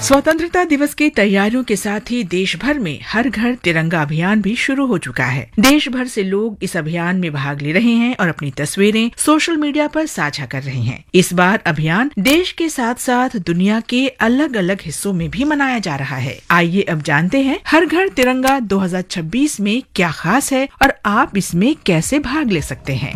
स्वतंत्रता दिवस की तैयारियों के साथ ही देश भर में हर घर तिरंगा अभियान भी शुरू हो चुका है। देश भर से लोग इस अभियान में भाग ले रहे हैं और अपनी तस्वीरें सोशल मीडिया पर साझा कर रहे हैं। इस बार अभियान देश के साथ साथ दुनिया के अलग अलग हिस्सों में भी मनाया जा रहा है। आइए अब जानते हैं हर घर तिरंगा 2026 में क्या खास है और आप इसमें कैसे भाग ले सकते हैं।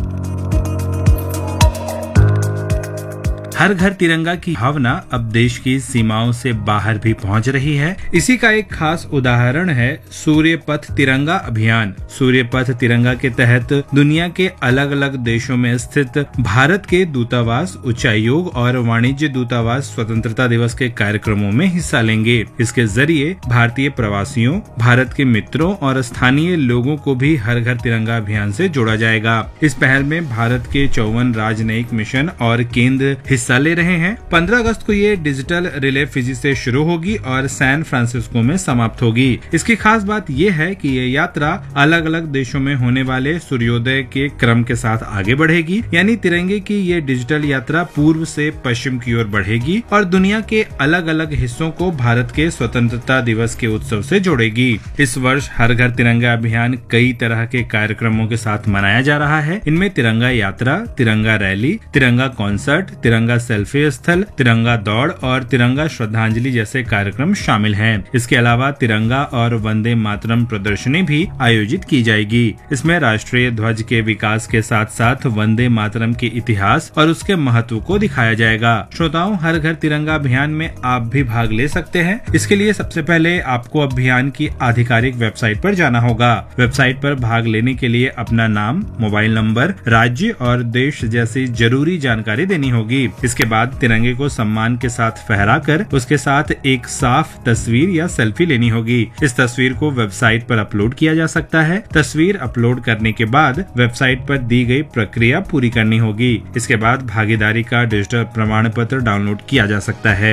हर घर तिरंगा की भावना अब देश की सीमाओं से बाहर भी पहुंच रही है। इसी का एक खास उदाहरण है सूर्य पथ तिरंगा अभियान। सूर्य पथ तिरंगा के तहत दुनिया के अलग अलग देशों में स्थित भारत के दूतावास, उच्चायोग और वाणिज्य दूतावास स्वतंत्रता दिवस के कार्यक्रमों में हिस्सा लेंगे। इसके जरिए भारतीय प्रवासियों, भारत के मित्रों और स्थानीय लोगों को भी हर घर तिरंगा अभियान से जोड़ा जाएगा। इस पहल में भारत के 54 राजनयिक मिशन और केंद्र हिस्सा ले रहे हैं। 15 अगस्त को ये डिजिटल रिले फिजी से शुरू होगी और सैन फ्रांसिस्को में समाप्त होगी। इसकी खास बात ये है कि ये यात्रा अलग अलग देशों में होने वाले सूर्योदय के क्रम के साथ आगे बढ़ेगी, यानी तिरंगे की ये डिजिटल यात्रा पूर्व से पश्चिम की ओर बढ़ेगी और दुनिया के अलग अलग हिस्सों को भारत के स्वतंत्रता दिवस के उत्सव से जोड़ेगी। इस वर्ष हर घर तिरंगा अभियान कई तरह के कार्यक्रमों के साथ मनाया जा रहा है। इनमें तिरंगा यात्रा, तिरंगा रैली, तिरंगा कॉन्सर्ट, तिरंगा सेल्फी स्थल, तिरंगा दौड़ और तिरंगा श्रद्धांजलि जैसे कार्यक्रम शामिल हैं। इसके अलावा तिरंगा और वंदे मातरम प्रदर्शनी भी आयोजित की जाएगी। इसमें राष्ट्रीय ध्वज के विकास के साथ साथ वंदे मातरम के इतिहास और उसके महत्व को दिखाया जाएगा। श्रोताओं, हर घर तिरंगा अभियान में आप भी भाग ले सकते हैं। इसके लिए सबसे पहले आपको अभियान की आधिकारिक वेबसाइट पर जाना होगा। वेबसाइट पर भाग लेने के लिए अपना नाम, मोबाइल नंबर, राज्य और देश जैसी जरूरी जानकारी देनी होगी। इसके बाद तिरंगे को सम्मान के साथ फहराकर उसके साथ एक साफ तस्वीर या सेल्फी लेनी होगी। इस तस्वीर को वेबसाइट पर अपलोड किया जा सकता है। तस्वीर अपलोड करने के बाद वेबसाइट पर दी गई प्रक्रिया पूरी करनी होगी। इसके बाद भागीदारी का डिजिटल प्रमाण पत्र डाउनलोड किया जा सकता है।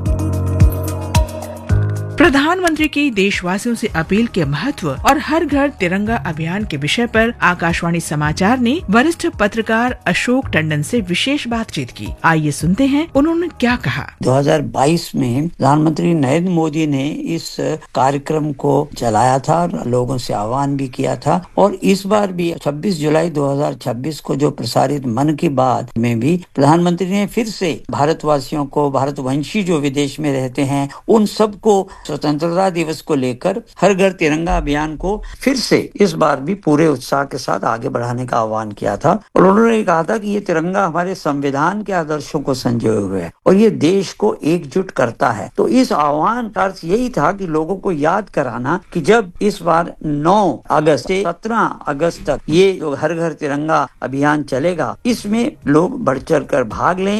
प्रधानमंत्री की देशवासियों से अपील के महत्व और हर घर तिरंगा अभियान के विषय पर आकाशवाणी समाचार ने वरिष्ठ पत्रकार अशोक टंडन से विशेष बातचीत की। आइए सुनते हैं उन्होंने क्या कहा। 2022 में प्रधानमंत्री नरेंद्र मोदी ने इस कार्यक्रम को चलाया था और लोगों से आह्वान भी किया था और इस बार भी 26 जुलाई 2026 को जो प्रसारित मन की बात में भी प्रधानमंत्री ने फिर से भारतवासियों को, भारतवंशी जो विदेश में रहते हैं, उन सबको स्वतंत्रता दिवस को लेकर हर घर तिरंगा अभियान को फिर से इस बार भी पूरे उत्साह के साथ आगे बढ़ाने का आह्वान किया था। और उन्होंने कहा था कि ये तिरंगा हमारे संविधान के आदर्शों को संजोए हुए है और ये देश को एकजुट करता है। तो इस आह्वान का अर्थ यही था कि लोगों को याद कराना कि जब इस बार 9 अगस्त से 17 अगस्त तक ये जो हर घर तिरंगा अभियान चलेगा, इसमें लोग बढ़ चढ़ कर भाग लें।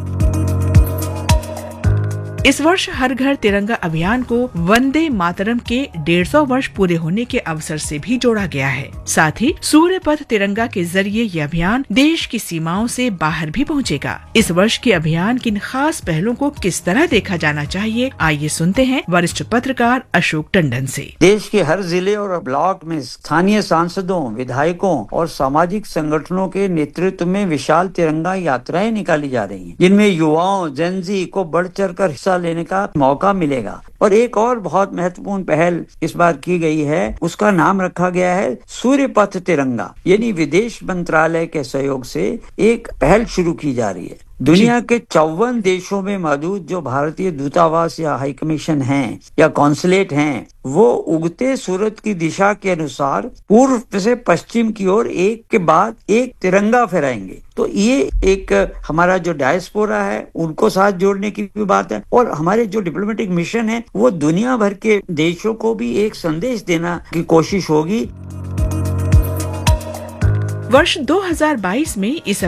इस वर्ष हर घर तिरंगा अभियान को वंदे मातरम के 150 वर्ष पूरे होने के अवसर से भी जोड़ा गया है। साथ ही सूर्य पथ तिरंगा के जरिए ये अभियान देश की सीमाओं से बाहर भी पहुंचेगा। इस वर्ष के अभियान की इन खास पहलों को किस तरह देखा जाना चाहिए, आइए सुनते हैं वरिष्ठ पत्रकार अशोक टंडन से। देश के हर जिले और ब्लॉक में स्थानीय सांसदों, विधायकों और सामाजिक संगठनों के नेतृत्व में विशाल तिरंगा यात्राएं निकाली जा रही हैं, जिनमें युवाओं, जेनजी को बढ़ चढ़ कर हिस्सा लेने का मौका मिलेगा। और एक और बहुत महत्वपूर्ण पहल इस बार की गई है, उसका नाम रखा गया है सूर्य पथ तिरंगा, यानी विदेश मंत्रालय के सहयोग से एक पहल शुरू की जा रही है। दुनिया के 54 देशों में मौजूद जो भारतीय दूतावास या हाई कमीशन हैं या कॉन्सुलेट हैं, वो उगते सूरज की दिशा के अनुसार पूर्व से पश्चिम की ओर एक के बाद एक तिरंगा फहराएंगे। तो ये एक हमारा जो डायस्पोरा है उनको साथ जोड़ने की भी बात है और हमारे जो डिप्लोमेटिक मिशन है वो दुनिया भर के देशों को भी एक संदेश देना की कोशिश होगी। वर्ष 2022 में इस